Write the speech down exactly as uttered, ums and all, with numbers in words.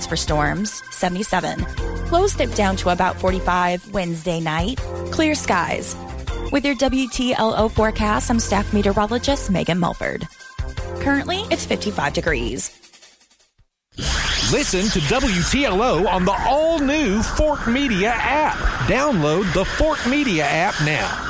for storms, seventy-seven. Lows dip down to about forty-five Wednesday night. Clear skies. With your W T L O forecast, I'm staff meteorologist Megan Mulford. Currently, it's fifty-five degrees. Listen to W T L O on the all-new Fort Media app. Download the Fort Media app now.